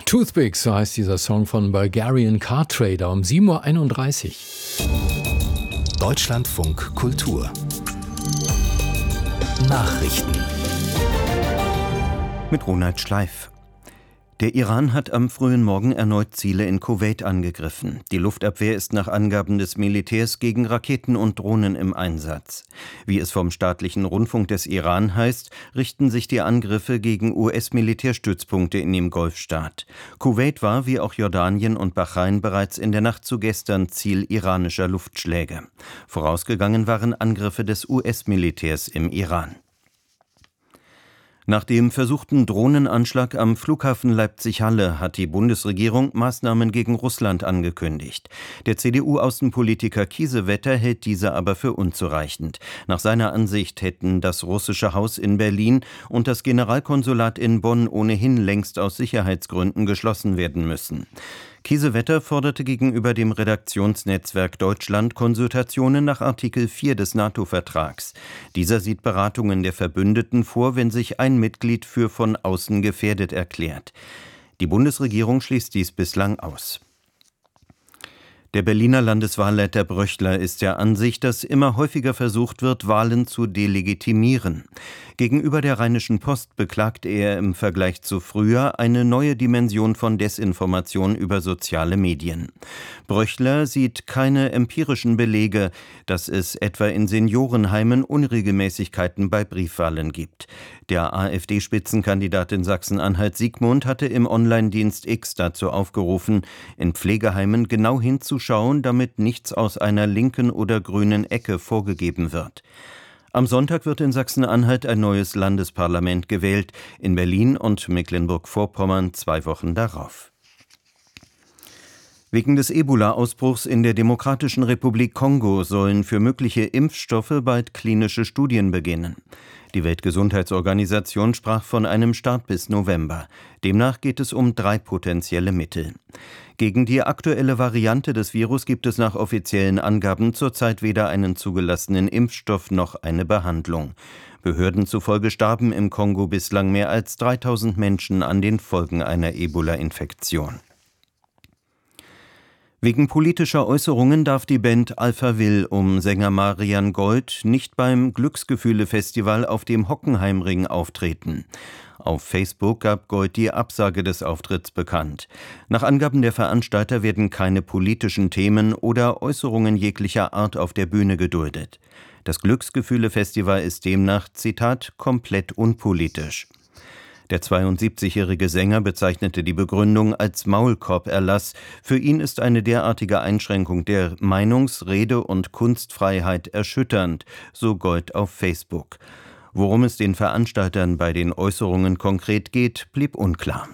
Toothpicks, so heißt dieser Song von Bulgarian Car Trader um 7:31 Uhr. Deutschlandfunk Kultur Nachrichten mit Ronald Schleif. Der Iran hat am frühen Morgen erneut Ziele in Kuwait angegriffen. Die Luftabwehr ist nach Angaben des Militärs gegen Raketen und Drohnen im Einsatz. Wie es vom staatlichen Rundfunk des Iran heißt, richten sich die Angriffe gegen US-Militärstützpunkte in dem Golfstaat. Kuwait war, wie auch Jordanien und Bahrain, bereits in der Nacht zu gestern Ziel iranischer Luftschläge. Vorausgegangen waren Angriffe des US-Militärs im Iran. Nach dem versuchten Drohnenanschlag am Flughafen Leipzig-Halle hat die Bundesregierung Maßnahmen gegen Russland angekündigt. Der CDU-Außenpolitiker Kiesewetter hält diese aber für unzureichend. Nach seiner Ansicht hätten das russische Haus in Berlin und das Generalkonsulat in Bonn ohnehin längst aus Sicherheitsgründen geschlossen werden müssen. Kiesewetter forderte gegenüber dem Redaktionsnetzwerk Deutschland Konsultationen nach Artikel 4 des NATO-Vertrags. Dieser sieht Beratungen der Verbündeten vor, wenn sich ein Mitglied für von außen gefährdet erklärt. Die Bundesregierung schließt dies bislang aus. Der Berliner Landeswahlleiter Bröchler ist der Ansicht, dass immer häufiger versucht wird, Wahlen zu delegitimieren. Gegenüber der Rheinischen Post beklagt er im Vergleich zu früher eine neue Dimension von Desinformation über soziale Medien. Bröchler sieht keine empirischen Belege, dass es etwa in Seniorenheimen Unregelmäßigkeiten bei Briefwahlen gibt. Der AfD-Spitzenkandidat in Sachsen-Anhalt Siegmund hatte im Online-Dienst X dazu aufgerufen, in Pflegeheimen genau hinzuschauen, damit nichts aus einer linken oder grünen Ecke vorgegeben wird. Am Sonntag wird in Sachsen-Anhalt ein neues Landesparlament gewählt, in Berlin und Mecklenburg-Vorpommern 2 Wochen darauf. Wegen des Ebola-Ausbruchs in der Demokratischen Republik Kongo sollen für mögliche Impfstoffe bald klinische Studien beginnen. Die Weltgesundheitsorganisation sprach von einem Start bis November. Demnach geht es um 3 potenzielle Mittel. Gegen die aktuelle Variante des Virus gibt es nach offiziellen Angaben zurzeit weder einen zugelassenen Impfstoff noch eine Behandlung. Behörden zufolge starben im Kongo bislang mehr als 3000 Menschen an den Folgen einer Ebola-Infektion. Wegen politischer Äußerungen darf die Band Alpha Will um Sänger Marian Gold nicht beim Glücksgefühle-Festival auf dem Hockenheimring auftreten. Auf Facebook gab Gold die Absage des Auftritts bekannt. Nach Angaben der Veranstalter werden keine politischen Themen oder Äußerungen jeglicher Art auf der Bühne geduldet. Das Glücksgefühle-Festival ist demnach, Zitat, komplett unpolitisch. Der 72-jährige Sänger bezeichnete die Begründung als Maulkorb-Erlass. Für ihn ist eine derartige Einschränkung der Meinungs-, Rede- und Kunstfreiheit erschütternd, so Gold auf Facebook. Worum es den Veranstaltern bei den Äußerungen konkret geht, blieb unklar.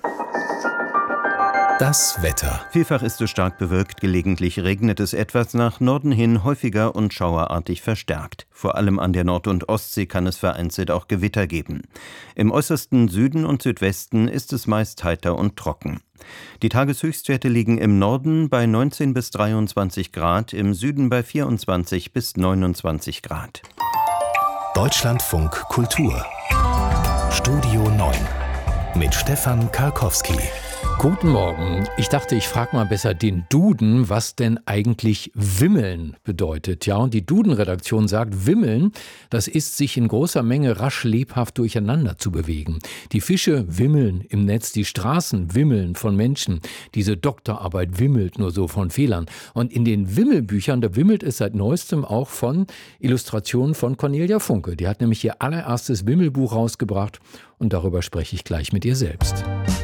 Das Wetter. Vielfach ist es stark bewölkt, gelegentlich regnet es etwas, nach Norden hin häufiger und schauerartig verstärkt. Vor allem an der Nord- und Ostsee kann es vereinzelt auch Gewitter geben. Im äußersten Süden und Südwesten ist es meist heiter und trocken. Die Tageshöchstwerte liegen im Norden bei 19 bis 23 Grad, im Süden bei 24 bis 29 Grad. Deutschlandfunk Kultur Studio 9 mit Stefan Karkowski. Guten Morgen. Ich dachte, ich frage mal besser den Duden, was denn eigentlich Wimmeln bedeutet. Ja, und die Duden-Redaktion sagt, Wimmeln, das ist sich in großer Menge rasch lebhaft durcheinander zu bewegen. Die Fische wimmeln im Netz, die Straßen wimmeln von Menschen. Diese Doktorarbeit wimmelt nur so von Fehlern. Und in den Wimmelbüchern, da wimmelt es seit neuestem auch von Illustrationen von Cornelia Funke. Die hat nämlich ihr allererstes Wimmelbuch rausgebracht und darüber spreche ich gleich mit ihr selbst.